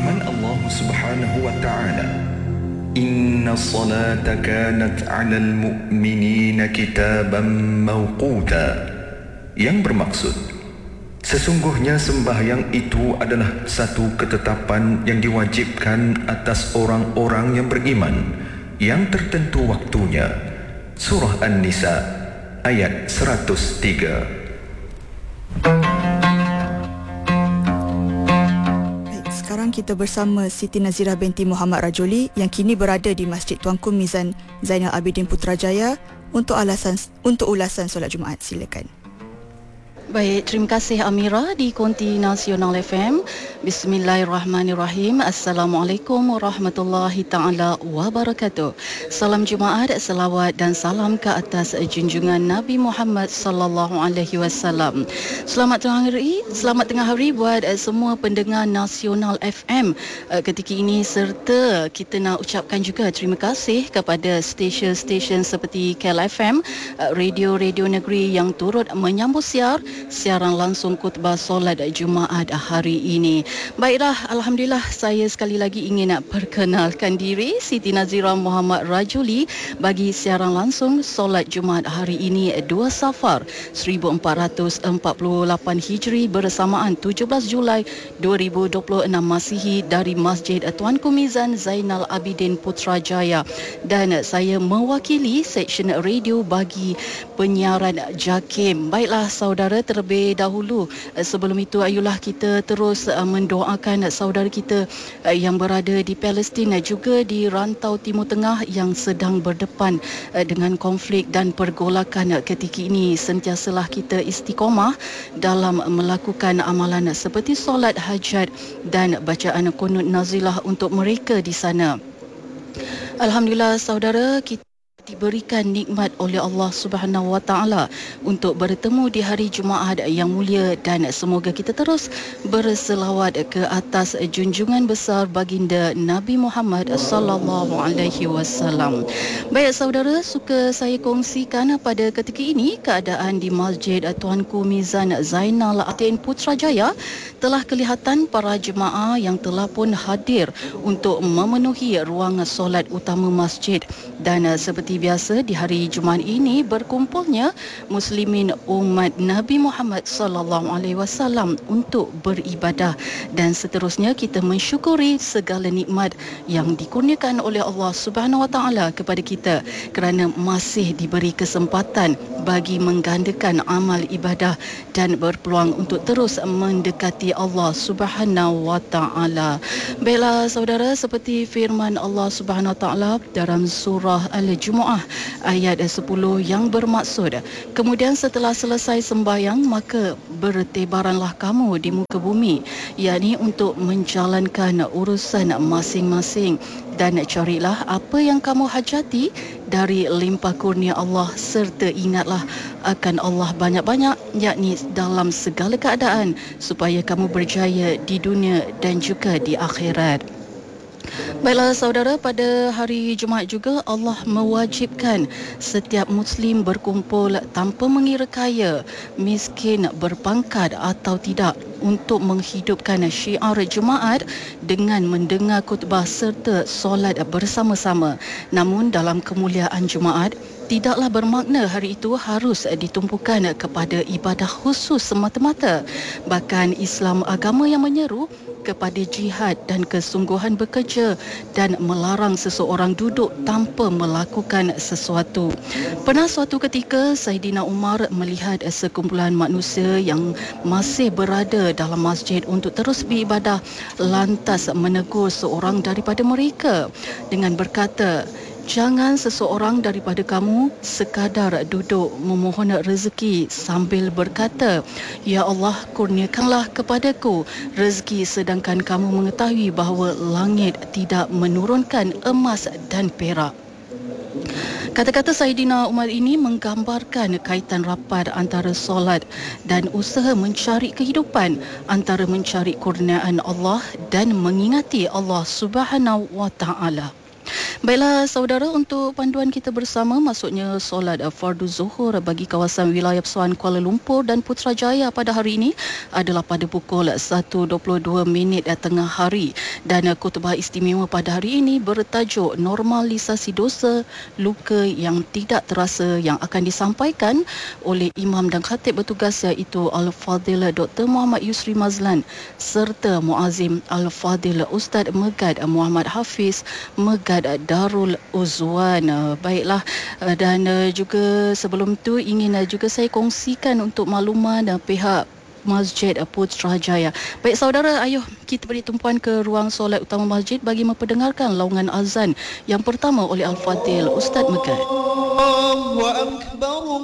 firman Allah Subhanahu wa taala, Inna salata kanat 'alal mu'minina kitaban mawquta, yang bermaksud sesungguhnya sembahyang itu adalah satu ketetapan yang diwajibkan atas orang-orang yang beriman, yang tertentu waktunya. Surah An-Nisa ayat 103. Sekarang kita bersama Siti Nazirah binti Muhammad Rajoli yang kini berada di Masjid Tuanku Mizan Zainal Abidin Putrajaya untuk ulasan solat Jumaat. Silakan. Baik, terima kasih Amira di Konti Nasional FM. Bismillahirrahmanirrahim. Assalamualaikum warahmatullahi taala wabarakatuh. Salam Jumaat, selawat dan salam ke atas junjungan Nabi Muhammad sallallahu alaihi wasallam. Selamat tengah hari buat semua pendengar Nasional FM ketika ini, serta kita nak ucapkan juga terima kasih kepada stesen-stesen seperti KLFM, radio-radio negeri yang turut menyambut siaran langsung khutbah solat Jumaat hari ini. Baiklah, alhamdulillah, saya sekali lagi ingin nak perkenalkan diri, Siti Nazirah Muhammad Rajoli, bagi siaran langsung solat Jumaat hari ini 2 Safar 1448 Hijri bersamaan 17 Julai 2026 Masihi dari Masjid Tuanku Mizan Zainal Abidin Putrajaya, dan saya mewakili seksyen radio bagi penyiaran JAKIM. Baiklah saudara, terlebih dahulu sebelum itu, ayolah kita terus mendoakan saudara kita yang berada di Palestin, juga di rantau Timur Tengah yang sedang berdepan dengan konflik dan pergolakan ketika ini. Sentiasalah kita istiqomah dalam melakukan amalan seperti solat hajat dan bacaan qunut nazilah untuk mereka di sana. Alhamdulillah saudara, kita diberikan nikmat oleh Allah Subhanahu wa taala untuk bertemu di hari Jumaat yang mulia, dan semoga kita terus berselawat ke atas junjungan besar baginda Nabi Muhammad sallallahu alaihi wasallam. Baik saudara, suka saya kongsikan pada ketika ini keadaan di Masjid Tuanku Mizan Zainal Abidin Putrajaya. Telah kelihatan para jemaah yang telah pun hadir untuk memenuhi ruang solat utama masjid, dan seperti biasa di hari Jumaat ini berkumpulnya muslimin umat Nabi Muhammad sallallahu alaihi wasallam untuk beribadah, dan seterusnya kita mensyukuri segala nikmat yang dikurniakan oleh Allah Subhanahu wa taala kepada kita kerana masih diberi kesempatan bagi menggandakan amal ibadah dan berpeluang untuk terus mendekati Allah Subhanahu wa taala. Baiklah saudara, seperti firman Allah Subhanahu wa taala dalam surah Al-Jumu'ah ayat 10 yang bermaksud, kemudian setelah selesai sembahyang maka bertebaranlah kamu di muka bumi, yakni untuk menjalankan urusan masing-masing, dan carilah apa yang kamu hajati dari limpah kurnia Allah, serta ingatlah akan Allah banyak-banyak, yakni dalam segala keadaan, supaya kamu berjaya di dunia dan juga di akhirat. Baiklah saudara, pada hari Jumaat juga Allah mewajibkan setiap Muslim berkumpul tanpa mengira kaya, miskin, berpangkat atau tidak, untuk menghidupkan syiar Jumaat dengan mendengar khutbah serta solat bersama-sama. Namun dalam kemuliaan Jumaat, tidaklah bermakna hari itu harus ditumpukan kepada ibadah khusus semata-mata. Bahkan Islam agama yang menyeru kepada jihad dan kesungguhan bekerja, dan melarang seseorang duduk tanpa melakukan sesuatu. Pernah suatu ketika Saidina Umar melihat sekumpulan manusia yang masih berada dalam masjid untuk terus beribadah, lantas menegur seorang daripada mereka dengan berkata, jangan seseorang daripada kamu sekadar duduk memohon rezeki sambil berkata, Ya Allah, kurniakanlah kepadaku rezeki, sedangkan kamu mengetahui bahawa langit tidak menurunkan emas dan perak. Kata-kata Saidina Umar ini menggambarkan kaitan rapat antara solat dan usaha mencari kehidupan, antara mencari kurniaan Allah dan mengingati Allah Subhanahu wa taala. Baiklah saudara, untuk panduan kita bersama, maksudnya solat fardu zuhur bagi kawasan wilayah Persuan Kuala Lumpur dan Putrajaya pada hari ini adalah pada pukul 1.22 tengah hari, dan khutbah istimewa pada hari ini bertajuk normalisasi dosa luka yang tidak terasa yang akan disampaikan oleh Imam dan Khatib bertugas, iaitu Al-Fadhil Dr. Muhammad Yusri Mazlan serta Muazzim Al-Fadhil Ustaz Megad Muhammad Hafiz Megad Darul Uzwan. Baiklah, dan juga sebelum tu ingin juga saya kongsikan untuk makluman pihak Masjid Putrajaya. Baik saudara, ayuh kita beri tumpuan ke ruang solat utama masjid bagi memperdengarkan laungan azan yang pertama oleh Al-Fadhil Ustaz Megad.